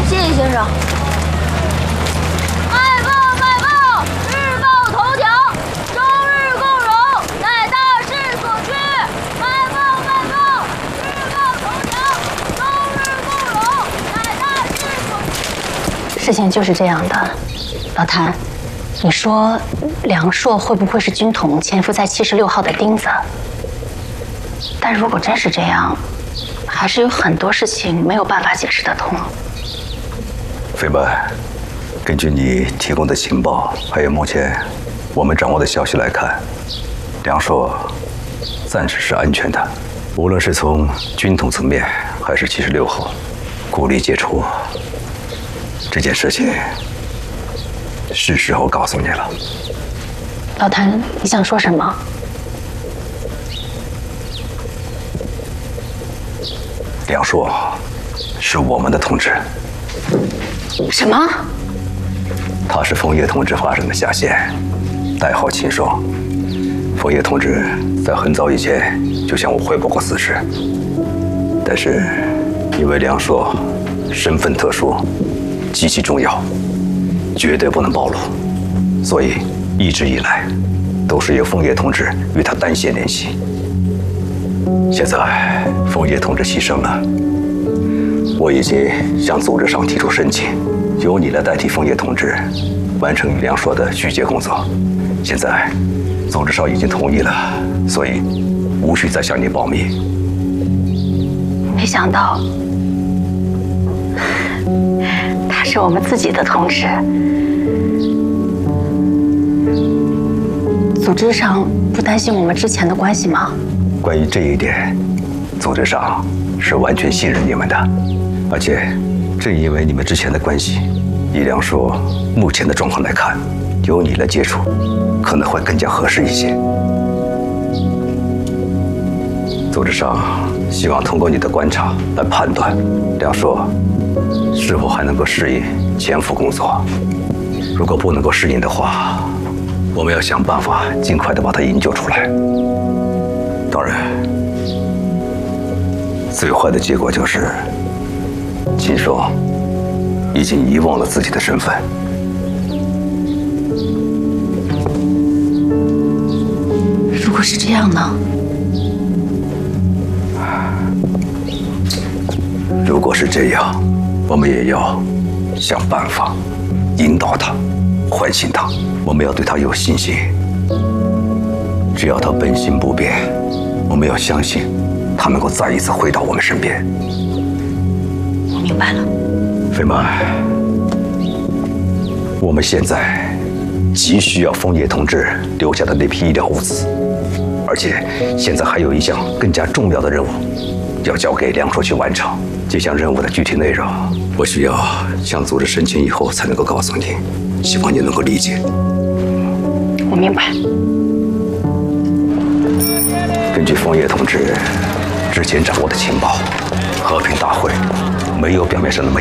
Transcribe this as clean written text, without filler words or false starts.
谢谢先生。卖报！日报头条，周日共荣，乃大势所趋。卖报！日报头条，周日共荣，乃大势所趋。 事情就是这样的，老谭，你说梁硕会不会是军统潜伏在76号的钉子？但如果真是这样，还是有很多事情没有办法解释得通。 飞奔，根据你提供的情报，还有目前我们掌握的消息来看，梁硕暂时是安全的。无论是从军统层面，还是76号，孤立解除这件事情，是时候告诉你了。 老谭，你想说什么？ 梁硕是我们的同志。 什么？ 他是枫叶同志发生的下线，代号秦霜。枫叶同志在很早以前就向我汇报过此事，但是因为梁硕身份特殊，极其重要，绝对不能暴露，所以一直以来都是由枫叶同志与他单线联系。现在枫叶同志牺牲了，我已经向组织上提出申请，由你来代替枫叶同志完成与梁硕的续接工作。现在组织上已经同意了，所以无需再向你保密。 没想到他是我们自己的同志，组织上不担心我们之前的关系吗？ 关于这一点，组织上是完全信任你们的，而且正因为你们之前的关系，以梁硕目前的状况来看，由你来接触可能会更加合适一些。组织上希望通过你的观察来判断梁硕是否还能够适应潜伏工作。如果不能够适应的话，我们要想办法尽快的把他营救出来。当然，最坏的结果就是秦霜已经遗忘了自己的身份。 如果是这样呢？ 如果是这样，我们也要想办法引导他，唤醒他。我们要对他有信心，只要他本心不变，我们要相信他能够再一次回到我们身边。 我明白了。 飞曼，我们现在急需要枫叶同志留下的那批医疗物资，而且现在还有一项更加重要的任务要交给梁硕去完成。这项任务的具体内容，我需要向组织申请以后才能够告诉你，希望你能够理解。 我明白。 根据枫叶同志之前掌握的情报，和平大会没有表面上那么